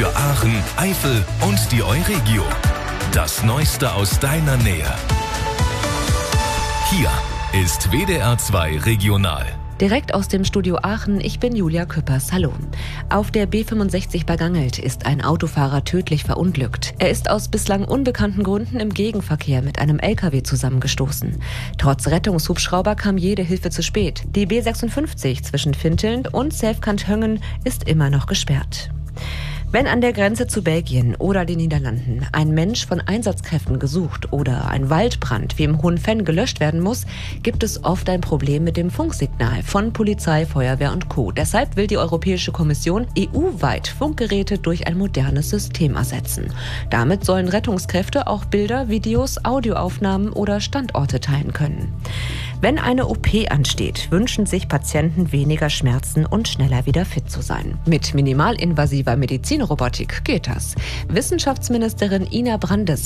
Für Aachen, Eifel und die Euregio. Das Neueste aus deiner Nähe. Hier ist WDR 2 Regional. Direkt aus dem Studio Aachen, ich bin Julia Küppers. Hallo. Auf der B65 bei Gangelt ist ein Autofahrer tödlich verunglückt. Er ist aus bislang unbekannten Gründen im Gegenverkehr mit einem LKW zusammengestoßen. Trotz Rettungshubschrauber kam jede Hilfe zu spät. Die B56 zwischen Finteln und Selfkant-Höngen ist immer noch gesperrt. Wenn an der Grenze zu Belgien oder den Niederlanden ein Mensch von Einsatzkräften gesucht oder ein Waldbrand wie im Hohenfenn gelöscht werden muss, gibt es oft ein Problem mit dem Funksignal von Polizei, Feuerwehr und Co. Deshalb will die Europäische Kommission EU-weit Funkgeräte durch ein modernes System ersetzen. Damit sollen Rettungskräfte auch Bilder, Videos, Audioaufnahmen oder Standorte teilen können. Wenn eine OP ansteht, wünschen sich Patienten weniger Schmerzen und schneller wieder fit zu sein. Mit minimalinvasiver Medizinrobotik geht das. Wissenschaftsministerin Ina Brandes